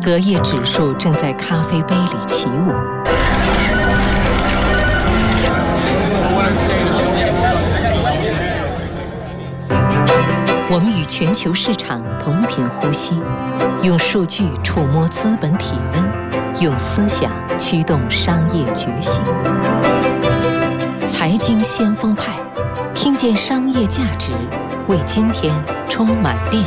隔夜指数正在咖啡杯里起舞。我们与全球市场同频呼吸，用数据触摸资本体温，用思想驱动商业觉醒。财经先锋派，听见商业价值，为今天充满电。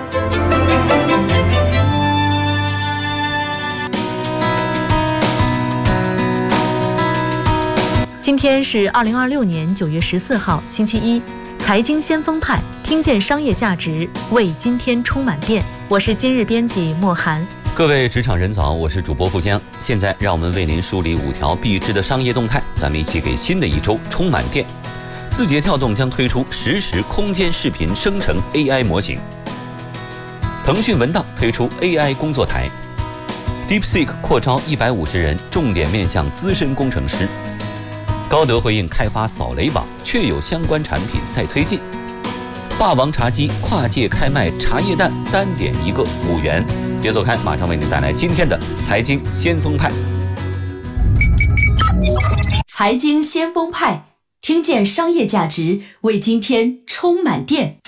今天是2026年9月14号，星期一。财经先锋派，听见商业价值，为今天充满电。我是今日编辑莫涵。 各位职场人早，我是主播富江。现在让我们为您梳理5条必知的商业动态，咱们一起给新的一周充满电。字节跳动将推出实时空间视频生成 AI 模型。腾讯文档推出 AI 工作台。DeepSeek 扩招150人，重点面向资深工程师。高德回应开发扫雷榜，确有相关产品在推进。霸王茶姬跨界开卖茶叶蛋，单点一个5元。别走开，马上为您带来今天的财经先锋派。 财经先锋派，听见商业价值，为今天充满电。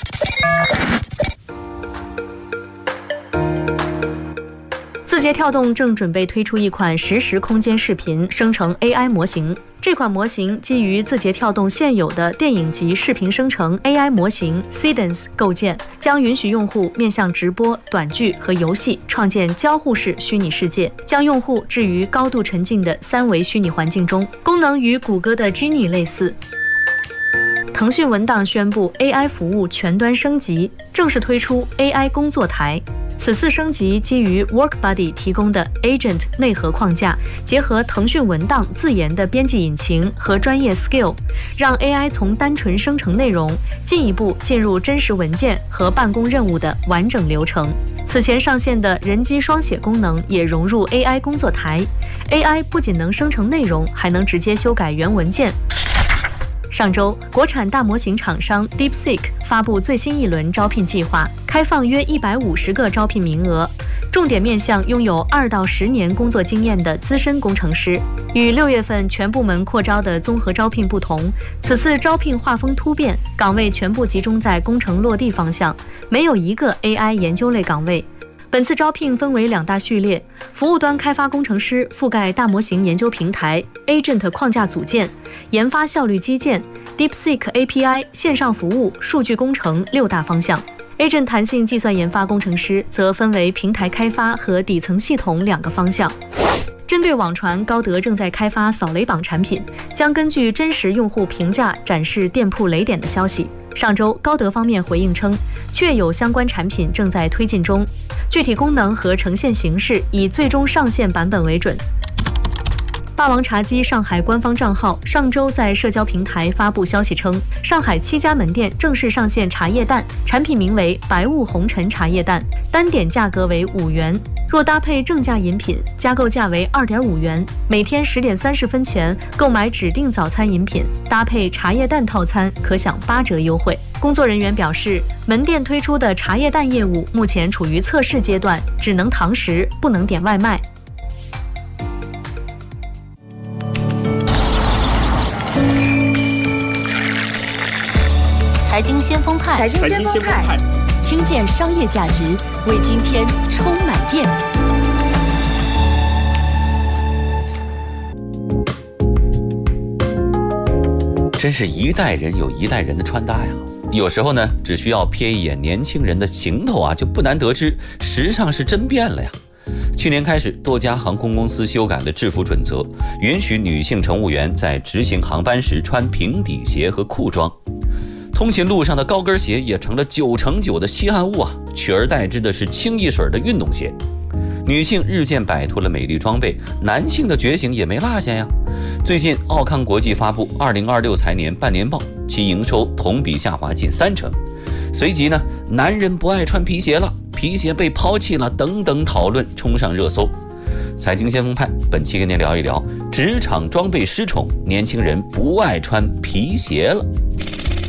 字节跳动正准备推出一款实时空间视频生成 AI 模型。这款模型基于字节跳动现有的电影级视频生成 AI 模型 Cadence 构建，将允许用户面向直播、短剧和游戏创建交互式虚拟世界，将用户置于高度沉浸的3维虚拟环境中，功能与谷歌的 Genie 类似。腾讯文档宣布 AI 服务全端升级，正式推出 AI 工作台。此次升级基于 WorkBuddy 提供的 Agent 内核框架，结合腾讯文档自研的编辑引擎和专业 skill， 让 AI 从单纯生成内容，进一步进入真实文件和办公任务的完整流程。此前上线的人机双写功能也融入 AI 工作台。AI 不仅能生成内容，还能直接修改原文件。上周，国产大模型厂商 DeepSeek 发布最新一轮招聘计划，开放约150个招聘名额，重点面向拥有2到10年工作经验的资深工程师。与6月份全部门扩招的综合招聘不同，此次招聘画风突变，岗位全部集中在工程落地方向，没有一个 AI 研究类岗位。本次招聘分为2大序列，服务端开发工程师覆盖大模型研究平台、Agent 框架组件、研发效率基建、DeepSeek API、线上服务、数据工程6大方向。Agent 弹性计算研发工程师则分为平台开发和底层系统2个方向。针对网传高德正在开发扫雷榜产品，将根据真实用户评价展示店铺雷点的消息。上周，高德方面回应称，确有相关产品正在推进中，具体功能和呈现形式以最终上线版本为准。霸王茶姬上海官方账号上周在社交平台发布消息称，上海7家门店正式上线茶叶蛋，产品名为白雾红尘茶叶蛋，单点价格为5元。若搭配正价饮品，加购价为2.5元，每天10点30分前购买指定早餐饮品，搭配茶叶蛋套餐可享8折优惠。工作人员表示，门店推出的茶叶蛋业务目前处于测试阶段，只能堂食，不能点外卖。财经先锋派，听见商业价值，为今天充满电。 真是一代人有一代人的穿搭呀。有时候呢，只需要瞥一眼年轻人的行头啊，就不难得知时尚是真变了呀。去年开始，多家航空公司修改了制服准则，允许女性乘务员在执行航班时穿平底鞋和裤装。通勤路上的高跟鞋也成了9成9的稀罕物啊，取而代之的是清一水的运动鞋。女性日渐摆脱了美丽装备，男性的觉醒也没落下呀。最近，奥康国际发布2026财年半年报，其营收同比下滑近3成。随即呢，男人不爱穿皮鞋了，皮鞋被抛弃了等等讨论冲上热搜。财经先锋派本期跟您聊一聊职场装备失宠，年轻人不爱穿皮鞋了。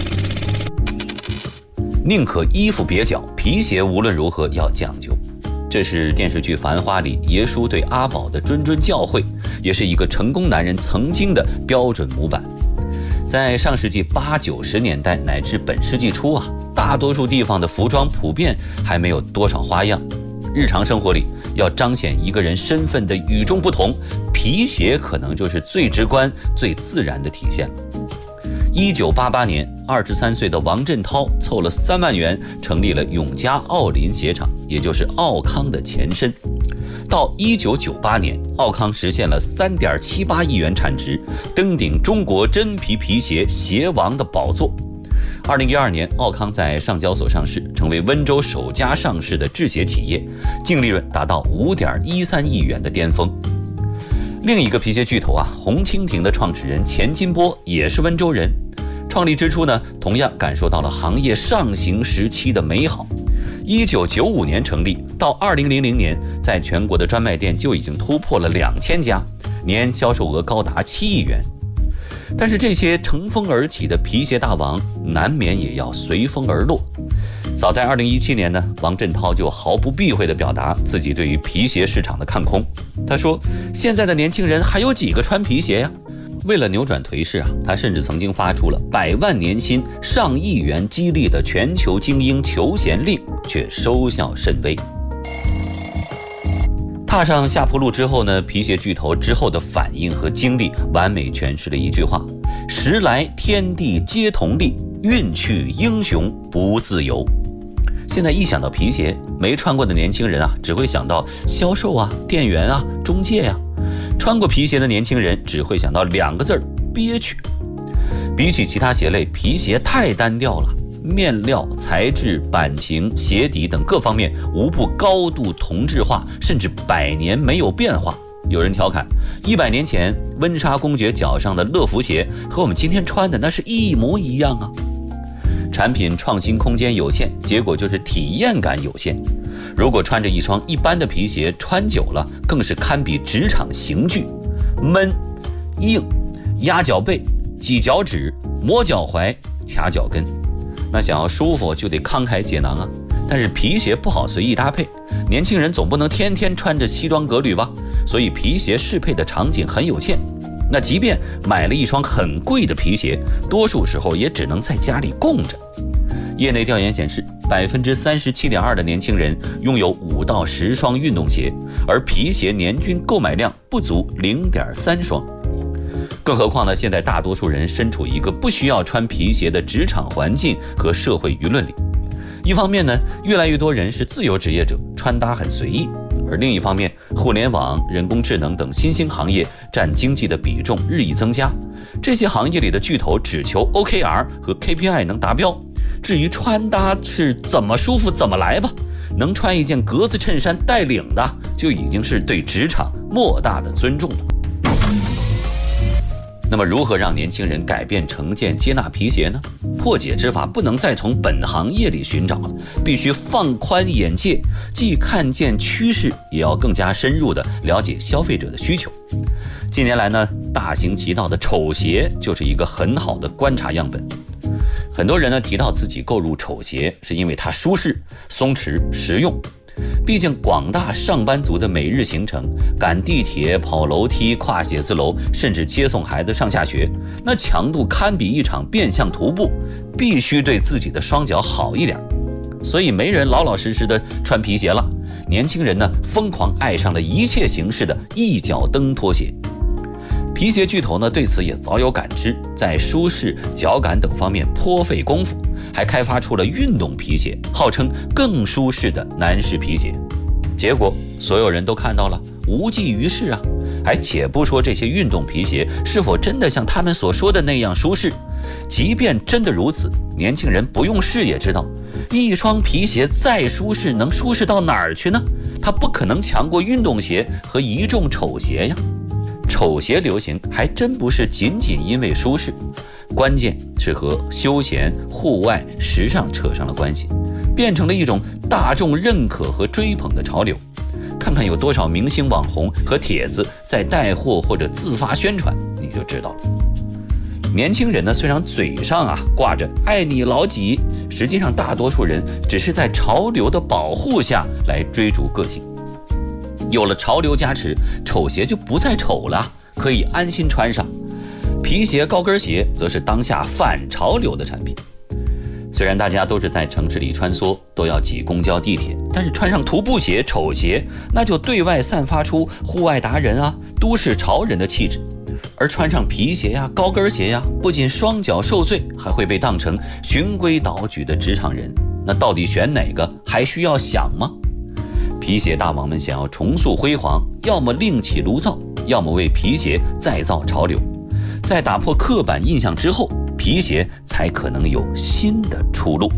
宁可衣服蹩脚，皮鞋无论如何要讲究。 这是电视剧《繁花》里爷叔对阿宝的谆谆教诲，也是一个成功男人曾经的标准模板。在上世纪80、90年代乃至本世纪初大多数地方的服装普遍还没有多少花样。日常生活里要彰显一个人身份的与众不同，皮鞋可能就是最直观、最自然的体现了。1988年，23岁的王振涛凑了3万元，成立了永嘉奥林鞋厂，也就是奥康的前身。到1998年，奥康实现了3.78亿元产值，登顶中国真皮皮鞋鞋王的宝座。2012年，奥康在上交所上市，成为温州首家上市的制鞋企业，净利润达到5.13亿元的巅峰。另一个皮鞋巨头红蜻蜓的创始人钱金波也是温州人，创立之初呢，同样感受到了行业上行时期的美好。1995年成立，到2000年，在全国的专卖店就已经突破了2000家，年销售额高达7亿元。但是这些乘风而起的皮鞋大王，难免也要随风而落。早在2017年呢，王振涛就毫不避讳地表达自己对于皮鞋市场的看空。他说：“现在的年轻人还有几个穿皮鞋呀？”为了扭转颓势他甚至曾经发出了100万年薪、上亿元激励的全球精英求贤令，却收效甚微。踏上下坡路之后呢，皮鞋巨头之后的反应和经历完美诠释了一句话：时来天地皆同力，运去英雄不自由。现在一想到皮鞋，没穿过的年轻人只会想到销售店员中介穿过皮鞋的年轻人只会想到2个字：憋屈。比起其他鞋类，皮鞋太单调了，面料、材质、版型、鞋底等各方面无不高度同质化，甚至100年没有变化。有人调侃，100年前温莎公爵脚上的乐福鞋和我们今天穿的那是一模一样产品创新空间有限，结果就是体验感有限。如果穿着一双一般的皮鞋，穿久了更是堪比职场刑具，闷、硬、压脚背、挤脚趾、磨脚踝、卡脚跟。那想要舒服就得慷慨解囊但是皮鞋不好随意搭配，年轻人总不能天天穿着西装革履吧，所以皮鞋适配的场景很有限。那即便买了一双很贵的皮鞋，多数时候也只能在家里供着。业内调研显示，37.2%的年轻人拥有5到10双运动鞋，而皮鞋年均购买量不足0.3双。更何况呢，现在大多数人身处一个不需要穿皮鞋的职场环境和社会舆论里。一方面呢，越来越多人是自由职业者，穿搭很随意；而另一方面，互联网、人工智能等新兴行业占经济的比重日益增加，这些行业里的巨头只求 OKR 和 KPI 能达标，至于穿搭是怎么舒服怎么来吧，能穿一件格子衬衫带领的，就已经是对职场莫大的尊重了。那么如何让年轻人改变成见，接纳皮鞋呢？破解之法不能再从本行业里寻找了，必须放宽眼界，既看见趋势，也要更加深入地了解消费者的需求。近年来呢，大行其道的丑鞋就是一个很好的观察样本。很多人呢提到自己购入丑鞋，是因为它舒适、松弛、实用。毕竟广大上班族的每日行程，赶地铁、跑楼梯、跨写字楼，甚至接送孩子上下学，那强度堪比一场变相徒步，必须对自己的双脚好一点。所以没人老老实实的穿皮鞋了，年轻人呢疯狂爱上了一切形式的一脚蹬拖鞋。皮鞋巨头呢对此也早有感知，在舒适、脚感等方面颇费功夫，还开发出了运动皮鞋，号称更舒适的男士皮鞋。结果所有人都看到了，无济于事且不说这些运动皮鞋是否真的像他们所说的那样舒适，即便真的如此，年轻人不用试也知道，一双皮鞋再舒适，能舒适到哪儿去呢？它不可能强过运动鞋和一众丑鞋呀。丑鞋流行还真不是仅仅因为舒适，关键是和休闲、户外、时尚扯上了关系，变成了一种大众认可和追捧的潮流。看看有多少明星网红和帖子在带货或者自发宣传，你就知道了。年轻人呢，虽然嘴上挂着爱你老几， 实际上大多数人只是在潮流的保护下来追逐个性。有了潮流加持，丑鞋就不再丑了，可以安心穿上。皮鞋、高跟鞋则是当下反潮流的产品。虽然大家都是在城市里穿梭，都要挤公交地铁，但是穿上徒步鞋、丑鞋，那就对外散发出户外达人啊、都市潮人的气质。而穿上皮鞋呀、高跟鞋呀，不仅双脚受罪，还会被当成循规蹈矩的职场人。那到底选哪个，还需要想吗？皮鞋大王们想要重塑辉煌，要么另起炉灶，要么为皮鞋再造潮流。在打破刻板印象之后，皮鞋才可能有新的出路。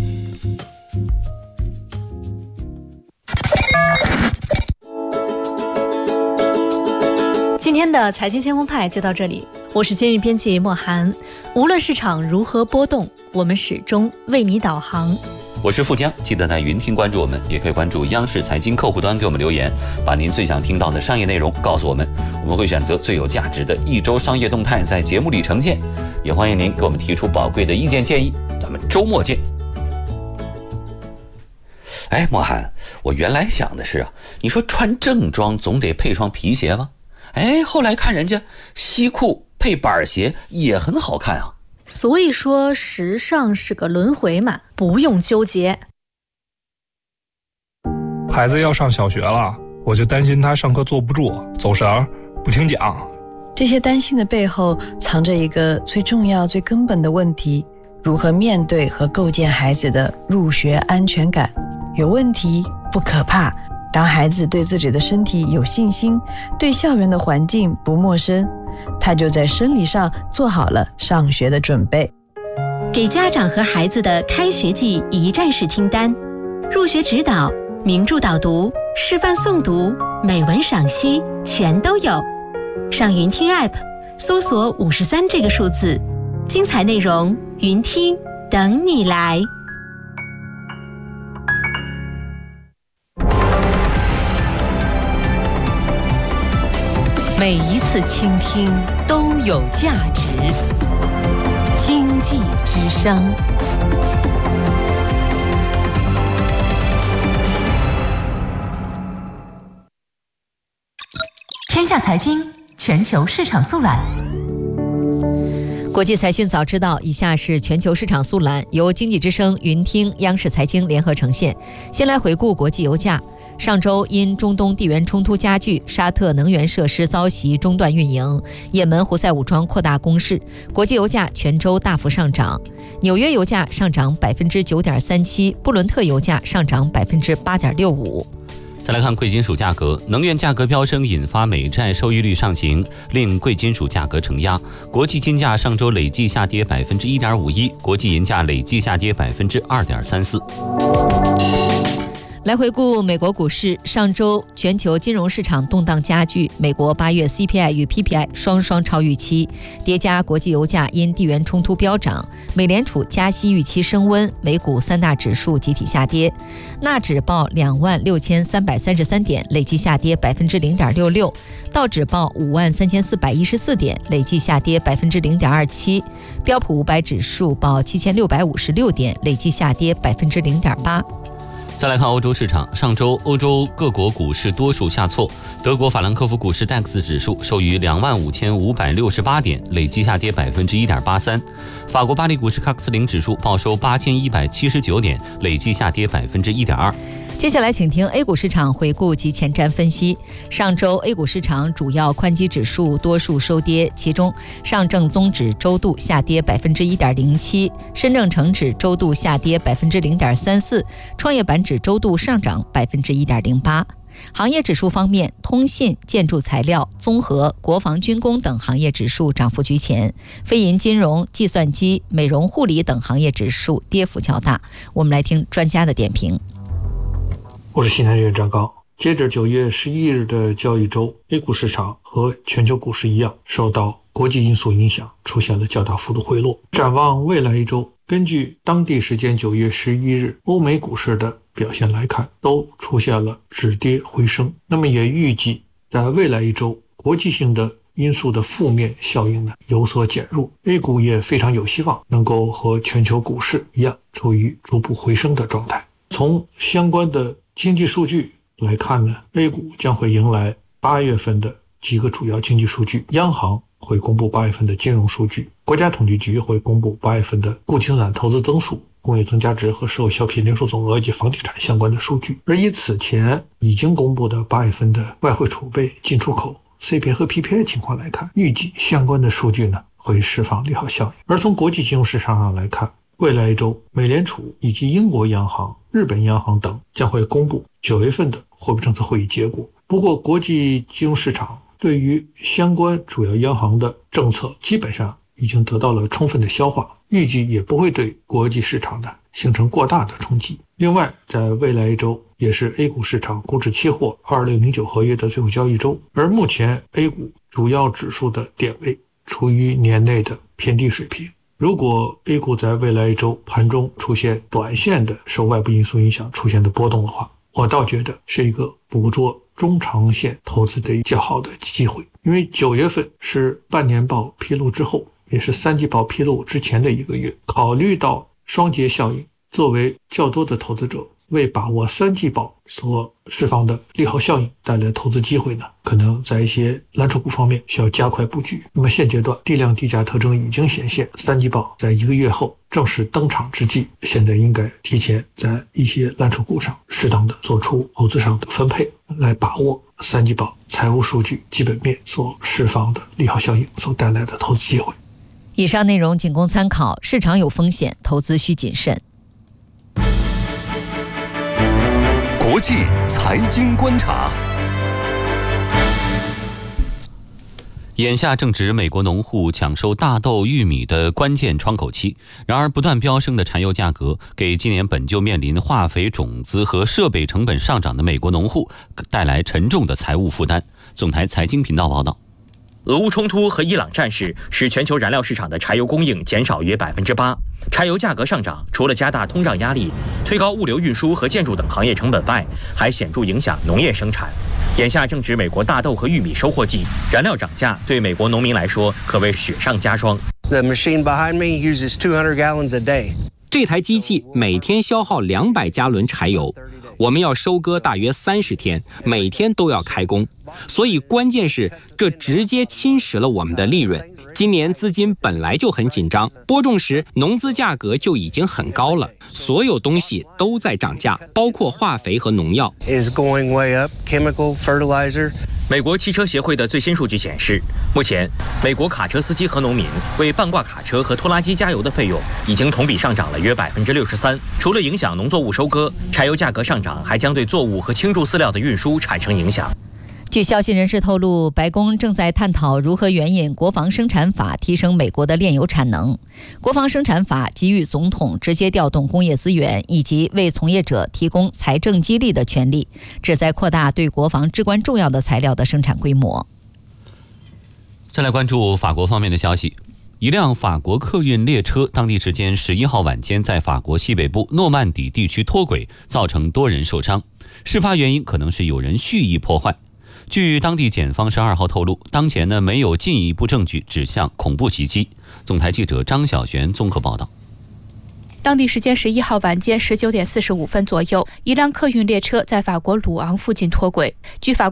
今天的财经先锋派就到这里，我是今日编辑莫涵。无论市场如何波动，我们始终为你导航。 我是富江，记得在云听关注我们，也可以关注央视财经客户端给我们留言，把您最想听到的商业内容告诉我们，我们会选择最有价值的一周商业动态在节目里呈现。也欢迎您给我们提出宝贵的意见建议，咱们周末见。哎，莫涵，我原来想的是啊，你说穿正装总得配双皮鞋吗？哎，后来看人家西裤配板鞋也很好看啊。 所以说时尚是个轮回嘛，不用纠结。 孩子要上小学了，我就担心他上课坐不住，走神，不听讲。 这些担心的背后藏着一个最重要最根本的问题，如何面对和构建孩子的入学安全感。有问题不可怕，当孩子对自己的身体有信心，对校园的环境不陌生，他就在生理上做好了上学的准备。 给家长和孩子的开学季一站式听单，入学指导、名著导读、示范诵读、美文赏析全都有。上云听 App 搜索53这个数字，精彩内容云听等你来。 每一次倾听都有价值。经济之声。 天下财经全球市场速览。 国际财讯早知道，以下是全球市场速览，由经济之声、云听、央视财经联合呈现。先来回顾国际油价。上周因中东地缘冲突加剧，沙特能源设施遭袭中断运营，也门胡塞武装扩大攻势，国际油价全周大幅上涨。纽约油价上涨 9.37%， 布伦特油价上涨 8.65%。 再来看贵金属价格，能源价格飙升引发美债收益率上行，令贵金属价格承压。国际金价上周累计下跌 1.51%， 国际银价累计下跌 2.34%。 来回顾美国股市，上周全球金融市场动荡加剧，美国8月 CPI 与 PPI 双双超预期，叠加国际油价因地缘冲突飙涨，美联储加息预期升温，美股三大指数集体下跌。纳指报26333点，累计下跌 0.66%， 道指报53414点，累计下跌 0.27%， 标普500指数报7656点，累计下跌 0.8%。 再来看欧洲市场，上周欧洲各国股市多数下挫，德国法兰克福股市 DAX 指数收于25568点，累计下跌 1.83%。法国巴黎股市喀克斯林指数报收8179点，累计下跌 1.2%。 接下来请听 A 股市场回顾及前瞻分析。上周 A 股市场主要宽基指数多数收跌，其中上证综指周度下跌 1.07%， 深证成指周度下跌 0.34%， 创业板指周度上涨 1.08%。行业指数方面，通信、建筑材料、综合、国防军工等行业指数涨幅居前，非银金融、计算机、美容护理等行业指数跌幅较大。我们来听专家的点评。 我是西南学院张高。接着9月11日的交易周， A 股市场和全球股市一样，受到国际因素影响，出现了较大幅度回落。展望未来一周，根据当地时间9月11日欧美股市的表现来看，都出现了止跌回升。那么也预计在未来一周，国际性的因素的负面效应呢有所减弱， A 股也非常有希望能够和全球股市一样处于逐步回升的状态。从相关的经济数据来看呢， A 股将会迎来8月份的几个主要经济数据，央行会公布8月份的金融数据，国家统计局会公布8月份的固定资产投资增速、工业增加值和社会消费零售总额以及房地产相关的数据。而以此前已经公布的8月份的外汇储备、进出口、CPI 和 PPI 情况来看，预计相关的数据呢会释放利好效应。而从国际金融市场上来看，未来一周美联储以及英国央行、日本央行等将会公布9月份的货币政策会议结果。不过国际金融市场对于相关主要央行的政策基本上已经得到了充分的消化，预计也不会对国际市场呢形成过大的冲击。另外，在未来一周也是 A 股市场股指期货2609合约的最后交易周，而目前 A 股主要指数的点位处于年内的偏低水平。如果 A 股在未来一周盘中出现短线的受外部因素影响出现的波动的话，我倒觉得是一个捕捉中长线投资的较好的机会。因为9月份是半年报披露之后，也是3季报披露之前的1个月，考虑到双节效应，作为较多的投资者为把握3季报所释放的利好效应带来投资机会呢，可能在一些蓝筹股方面需要加快布局。那么现阶段低量低价特征已经显现，3季报在1个月后正式登场之际，现在应该提前在一些蓝筹股上适当的做出投资上的分配，来把握3季报财务数据基本面所释放的利好效应所带来的投资机会。 以上内容仅供参考，市场有风险，投资需谨慎。 国际财经观察。 眼下正值美国农户抢收大豆、玉米的关键窗口期，然而不断飙升的柴油价格给今年本就面临化肥、种子和设备成本上涨的美国农户带来沉重的财务负担。总台财经频道报道。 俄乌冲突和伊朗战事使全球燃料市场的柴油供应减少约8%，柴油价格上涨，除了加大通胀压力、推高物流运输和建筑等行业成本外，还显著影响农业生产。眼下正值美国大豆和玉米收获季，燃料涨价对美国农民来说可谓雪上加霜。 The machine behind me uses 200 gallons a day. 这台机器每天消耗200加仑柴油，我们要收割大约30天，每天都要开工。所以关键是这直接侵蚀了我们的利润。今年资金本来就很紧张，播种时农资价格就已经很高了，所有东西都在涨价，包括化肥和农药。 Is going way up, chemical, fertilizer. 美国汽车协会的最新数据显示，目前美国卡车司机和农民为半挂卡车和拖拉机加油的费用已经同比上涨了约63%。除了影响农作物收割，柴油价格上涨还将对作物和轻贮饲料的运输产生影响。 据消息人士透露，白宫正在探讨如何援引国防生产法提升美国的炼油产能。国防生产法给予总统直接调动工业资源以及为从业者提供财政激励的权利，旨在扩大对国防至关重要的材料的生产规模。 再来关注法国方面的消息。一辆法国客运列车当地时间11号晚间在法国西北部诺曼底地区脱轨，造成多人受伤。事发原因可能是有人蓄意破坏。据当地检方12号透露，当前没有进一步证据指向恐怖袭击。总台记者张小璇综合报道。 当地时间11号晚间19点45分左右，一辆客运列车在法国鲁昂附近脱轨。据法